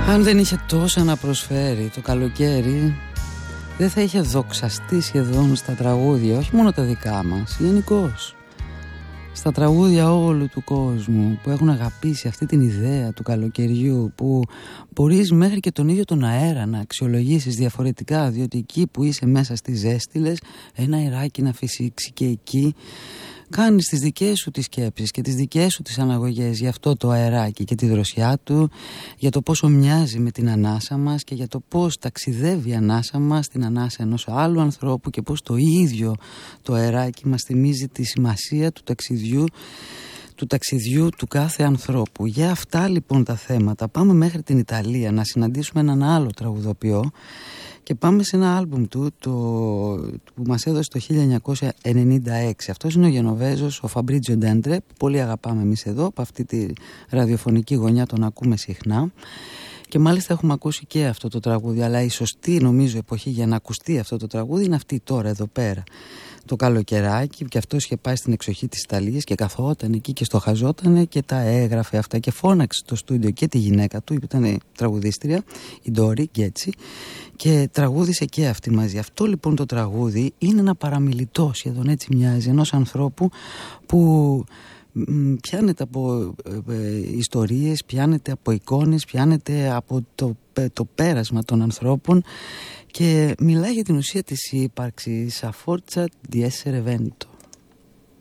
Αν δεν είχε τόσα να προσφέρει το καλοκαίρι, δεν θα είχε δοξαστεί σχεδόν στα τραγούδια, όχι μόνο τα δικά μας, γενικώς. Στα τραγούδια όλου του κόσμου που έχουν αγαπήσει αυτή την ιδέα του καλοκαιριού, που μπορείς μέχρι και τον ίδιο τον αέρα να αξιολογήσεις διαφορετικά, διότι εκεί που είσαι μέσα στις ζέστιλες, ένα αεράκι να φυσήξει και εκεί κάνεις τις δικές σου τις σκέψεις και τις δικές σου τις αναγωγές για αυτό το αεράκι και τη δροσιά του, για το πόσο μοιάζει με την ανάσα μας και για το πώς ταξιδεύει η ανάσα μας στην ανάσα ενός άλλου ανθρώπου και πώς το ίδιο το αεράκι μας θυμίζει τη σημασία του ταξιδιού του κάθε ανθρώπου. Για αυτά λοιπόν τα θέματα πάμε μέχρι την Ιταλία να συναντήσουμε έναν άλλο τραγουδοποιό και πάμε σε ένα άλμπουμ του που μας έδωσε το 1996. Αυτός είναι ο Γενοβέζος, ο Φαμπρίτζιο Ντέντρε, που πολύ αγαπάμε εμείς εδώ, από αυτή τη ραδιοφωνική γωνιά τον ακούμε συχνά. Και μάλιστα έχουμε ακούσει και αυτό το τραγούδι, αλλά η σωστή νομίζω εποχή για να ακουστεί αυτό το τραγούδι είναι αυτή τώρα εδώ πέρα. Το καλοκαιράκι, και αυτός είχε πάει στην εξοχή της Ιταλίας και καθόταν εκεί και στοχαζότανε και τα έγραφε αυτά και φώναξε στο στούντιο και τη γυναίκα του, που ήταν τραγουδίστρια, η Ντόρι Γκέτσι, και τραγούδισε και αυτή μαζί. Αυτό λοιπόν το τραγούδι είναι ένα παραμιλητό, σχεδόν έτσι μοιάζει, ενός ανθρώπου που πιάνεται από ιστορίες, πιάνεται από εικόνες, πιάνεται από το πέρασμα των ανθρώπων και μιλάει για την ουσία της ύπαρξης, a forza di essere vento.